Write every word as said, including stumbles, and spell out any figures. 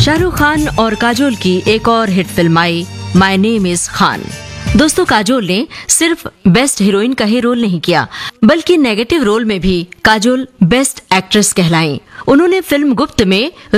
शाहरुख खान और काजोल की एक और hit film I my name is Khan. दोस्तों, काजोल ने सिर्फ बेस्ट हीरोइन का ही रोल नहीं किया, बल्कि नेगेटिव रोल में भी काजोल बेस्ट एक्ट्रेस कहलाई। उन्होंने फिल्म गुप्त में